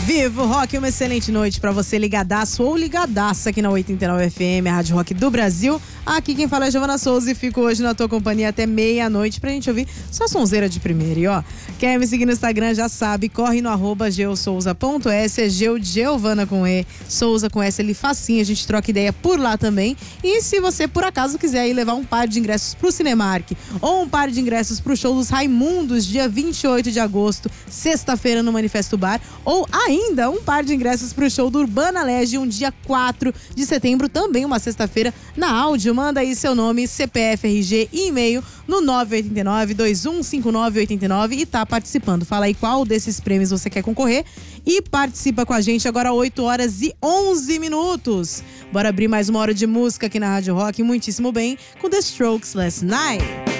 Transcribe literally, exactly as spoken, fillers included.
Vivo Rock, uma excelente noite pra você ligadaço ou ligadaça aqui na oitenta e nove F M, a Rádio Rock do Brasil. Aqui quem fala é Giovana Souza e fico hoje na tua companhia até meia-noite pra gente ouvir só sonzeira de primeira. E ó, quer me seguir no Instagram já sabe, corre no arroba geosouza ponto s, é Geu de Giovana com E, Souza com S, ele facinho, a gente troca ideia por lá também. E se você por acaso quiser aí levar um par de ingressos pro Cinemark ou um par de ingressos pro show dos Raimundos, dia vinte e oito de agosto, sexta-feira no Manifesto Bar, ou ainda um par de ingressos pro show do Urbana Legion, dia quatro de setembro, também uma sexta-feira, na Áudio. Manda aí seu nome, C P F, R G e e-mail no nove oito nove, dois um cinco nove oito nove e tá participando. Fala aí qual desses prêmios você quer concorrer e participa com a gente agora oito horas e onze minutos. Bora abrir mais uma hora de música aqui na Rádio Rock, muitíssimo bem, com The Strokes, Last Night.